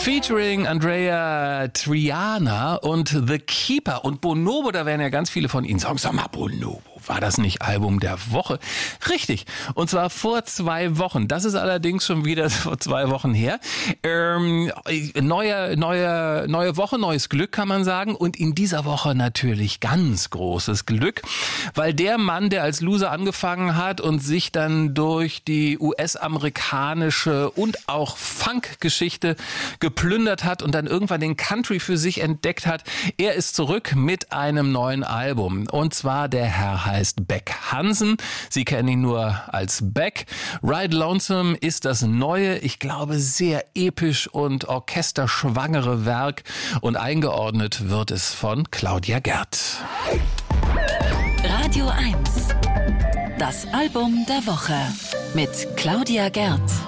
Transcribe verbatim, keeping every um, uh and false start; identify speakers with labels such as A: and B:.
A: Featuring Andrea Triana und The Keeper. Und Bonobo, da werden ja ganz viele von Ihnen sagen, sag mal, Bonobo, war das nicht Album der Woche? Richtig, und zwar vor zwei Wochen. Das ist allerdings schon wieder vor zwei Wochen her. Ähm, neue, neue, neue Woche, neues Glück, kann man sagen. Und in dieser Woche natürlich ganz großes Glück, weil der Mann, der als Loser angefangen hat und sich dann durch die U S-amerikanische und auch Funk-Geschichte geplündert hat und dann irgendwann den Country für sich entdeckt hat, er ist zurück mit einem neuen Album. Und zwar der Herr heißt Beck Hansen. Sie kennen ihn nur als Beck. Ride Lonesome ist das neue, ich glaube sehr episch und orchesterschwangere Werk und eingeordnet wird es von Claudia Gerd.
B: Radio eins. Das Album der Woche mit Claudia Gerd.